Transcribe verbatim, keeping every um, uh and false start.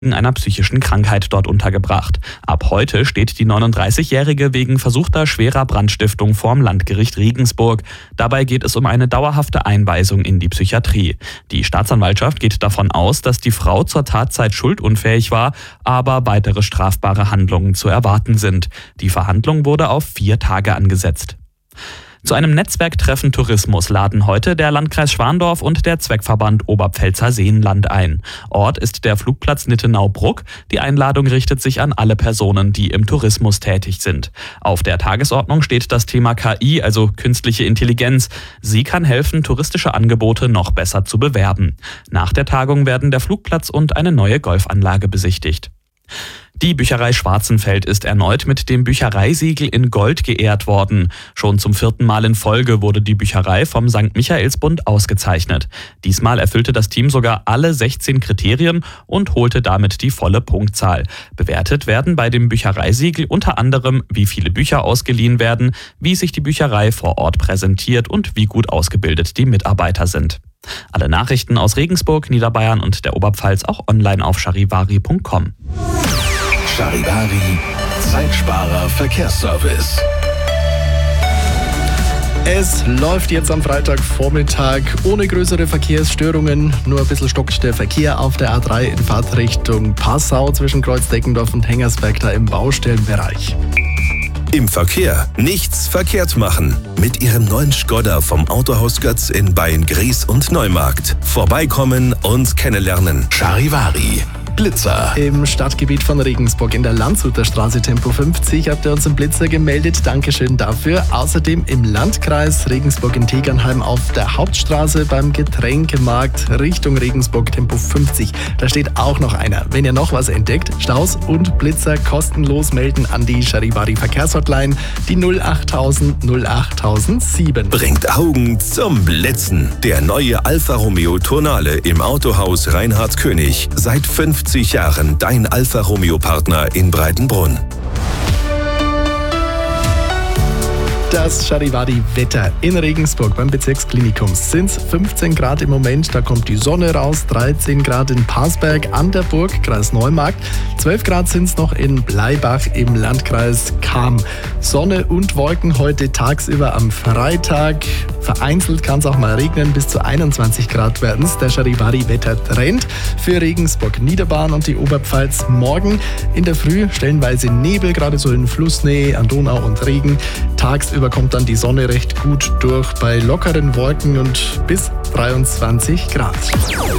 wegen einer psychischen Krankheit dort untergebracht. Ab heute steht die neununddreißigjährige wegen versuchter schwerer Brandstiftung vorm Landgericht Regensburg. Dabei geht es um eine dauerhafte Einweisung in die Psychiatrie. Die Staatsanwaltschaft geht davon aus, dass die Frau zur Tatzeit schuldunfähig war, aber weitere strafbare Handlungen zu erwarten sind. Die Verhandlung wurde auf vier Tage angesetzt. Zu einem Netzwerktreffen Tourismus laden heute der Landkreis Schwandorf und der Zweckverband Oberpfälzer Seenland ein. Ort ist der Flugplatz Nittenau-Bruck. Die Einladung richtet sich an alle Personen, die im Tourismus tätig sind. Auf der Tagesordnung steht das Thema K I, also künstliche Intelligenz. Sie kann helfen, touristische Angebote noch besser zu bewerben. Nach der Tagung werden der Flugplatz und eine neue Golfanlage besichtigt. Die Bücherei Schwarzenfeld ist erneut mit dem Büchereisiegel in Gold geehrt worden. Schon zum vierten Mal in Folge wurde die Bücherei vom Sankt Michaelsbund ausgezeichnet. Diesmal erfüllte das Team sogar alle sechzehn Kriterien und holte damit die volle Punktzahl. Bewertet werden bei dem Büchereisiegel unter anderem, wie viele Bücher ausgeliehen werden, wie sich die Bücherei vor Ort präsentiert und wie gut ausgebildet die Mitarbeiter sind. Alle Nachrichten aus Regensburg, Niederbayern und der Oberpfalz auch online auf charivari punkt com. Charivari, Zeitsparer Verkehrsservice. Es läuft jetzt am Freitagvormittag ohne größere Verkehrsstörungen. Nur ein bisschen stockt der Verkehr auf der A drei in Fahrtrichtung Passau zwischen Kreuzdeckendorf und Hengersberg da im Baustellenbereich. Im Verkehr nichts verkehrt machen. Mit Ihrem neuen Skoda vom Autohaus Götz in Beyen-Gries und Neumarkt. Vorbeikommen und kennenlernen. Charivari. Blitzer. Im Stadtgebiet von Regensburg in der Landshuter Straße Tempo fünfzig habt ihr uns einen Blitzer gemeldet. Dankeschön dafür. Außerdem im Landkreis Regensburg in Tegernheim auf der Hauptstraße beim Getränkemarkt Richtung Regensburg Tempo fünfzig. Da steht auch noch einer. Wenn ihr noch was entdeckt, Staus und Blitzer kostenlos melden an die Charivari Verkehrshotline, die null achttausend null achttausendsieben. Bringt Augen zum Blitzen. Der neue Alfa Romeo Tonale im Autohaus Reinhard König. Seit fünfzig Jahren dein Alfa Romeo Partner in Breitenbrunn. Das Charivari-Wetter in Regensburg beim Bezirksklinikum sind es fünfzehn Grad im Moment, da kommt die Sonne raus, dreizehn Grad in Parsberg an der Burg, Kreis Neumarkt, zwölf Grad sind es noch in Bleibach im Landkreis Cham. Sonne und Wolken heute tagsüber am Freitag, vereinzelt kann es auch mal regnen, bis zu einundzwanzig Grad werden es. Der Charivari-Wetter-Trend für Regensburg, Niederbayern und die Oberpfalz morgen in der Früh stellenweise Nebel, gerade so in Flussnähe an Donau und Regen. Tagsüber kommt dann die Sonne recht gut durch bei lockeren Wolken und bis dreiundzwanzig Grad.